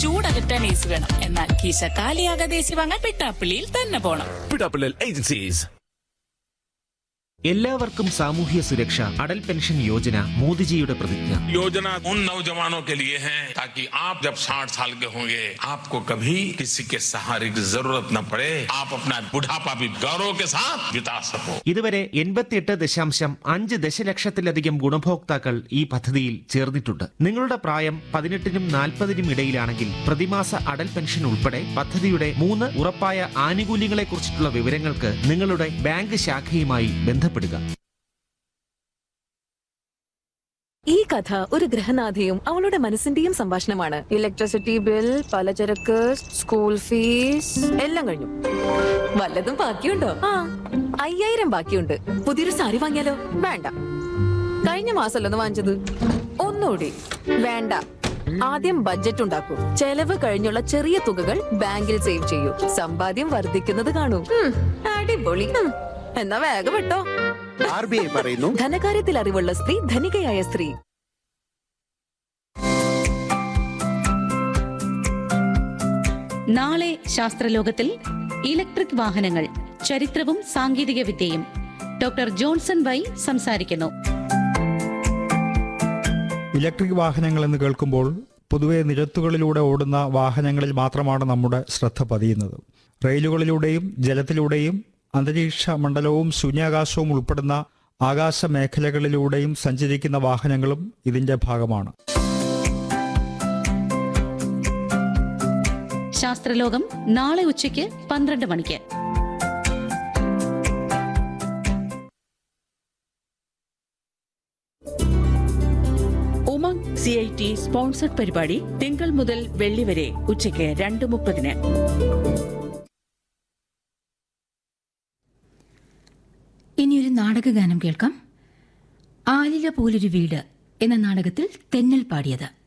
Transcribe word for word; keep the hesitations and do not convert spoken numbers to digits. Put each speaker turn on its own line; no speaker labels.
ചൂടകറ്റാൻ AC വേണം. എന്നാൽ കീശ കാലിയാകാതെ AC വാങ്ങാൻ പിട്ടാപ്പിള്ളിയിൽ തന്നെ പോണം.
പിട്ടാപ്പിള്ളിൽ ഏജൻസീസ്.
എല്ലാവർക്കും സാമൂഹ്യ സുരക്ഷ. അടൽ പെൻഷൻ യോജന മോദിജിയുടെ പ്രതിജ്ഞ.
योजना उन नौजवानों के लिए है ताकि आप जब साठ साल के होंगे आपको कभी किसी के सहारे की जरूरत न पड़े, आप अपना बुढ़ापा भी गौरव के साथ बिता सको.
ഇതുവരെ എൺപത്തിയെട്ട് ദശാംശം അഞ്ച് ദശലക്ഷത്തിലധികം ഗുണഭോക്താക്കൾ ഈ പദ്ധതിയിൽ ചേർന്നിട്ടുണ്ട്. നിങ്ങളുടെ പ്രായം പതിനെട്ടിനും നാൽപ്പതിനും ഇടയിലാണെങ്കിൽ പ്രതിമാസ അടൽ പെൻഷൻ ഉൾപ്പെടെ പദ്ധതിയുടെ മൂന്ന് ഉറപ്പായ ആനുകൂല്യങ്ങളെ കുറിച്ചിട്ടുള്ള വിവരങ്ങൾക്ക് നിങ്ങളുടെ ബാങ്ക് ശാഖയുമായി ബന്ധപ്പെടുക.
ഈ കഥ ഒരു ഗൃഹനാഥയും അവളുടെ മനസ്സിന്റെയും സംഭാഷണമാണ്. ഇലക്ട്രിസിറ്റി ബിൽ, പലചരക്ക്, സ്കൂൾ ഫീസ് എല്ലാം കഴിഞ്ഞു. വല്ലതും ബാക്കിയുണ്ടോ? ആ, അയ്യായിരം ബാക്കിയുണ്ട്. പുതിയൊരു സാരി വാങ്ങിയാലോ? വേണ്ട. കഴിഞ്ഞ മാസമല്ലൊന്ന് വാങ്ങിച്ചത്. ഒന്നുകൂടി വേണ്ട. ആദ്യം ബഡ്ജറ്റ് ഉണ്ടാക്കൂ. ചെലവ് കഴിഞ്ഞുള്ള ചെറിയ തുകകൾ ബാങ്കിൽ സേവ് ചെയ്യൂ. സമ്പാദ്യം വർദ്ധിക്കുന്നത് കാണൂ. അടിപൊളി. എന്നാ വേഗം വിട്ടോ.
ആർ ബി ഐ പറയുന്നു,
ധനകാര്യത്തിൽ അറിവുള്ള സ്ത്രീ ധനികയായ സ്ത്രീ.
നാളെ ശാസ്ത്രലോകത്തിൽ ഇലക്ട്രിക് വാഹനങ്ങൾ, ചരിത്രവും സാങ്കേതിക വിദ്യയും. ഡോക്ടർ ജോൺസൺ വൈ സംസാരിക്കുന്നു.
ഇലക്ട്രിക് വാഹനങ്ങൾ എന്ന് കേൾക്കുമ്പോൾ പൊതുവെ നിരത്തുകളിലൂടെ ഓടുന്ന വാഹനങ്ങളിൽ മാത്രമാണ് നമ്മുടെ ശ്രദ്ധ പതിയുന്നത്. റെയിലുകളിലൂടെയും ജലത്തിലൂടെയും അന്തരീക്ഷ മണ്ഡലവും ശൂന്യാകാശവും ഉൾപ്പെടുന്ന ആകാശ മേഖലകളിലൂടെയും സഞ്ചരിക്കുന്ന വാഹനങ്ങളും ഇതിന്റെ ഭാഗമാണ്.
ശാസ്ത്രലോകം നാളെ ഉച്ചയ്ക്ക് പന്ത്രണ്ട് മണിക്ക്.
Umang C I T sponsored പരിപാടി തിങ്കൾ മുതൽ വെള്ളി വരെ ഉച്ചയ്ക്ക് രണ്ട് മുപ്പതിന്.
ഇനിയൊരു നാടകഗാനം കേൾക്കാം. ആലില പോലൊരു വീട് എന്ന നാടകത്തിൽ തെന്നൽ പാടിയത്.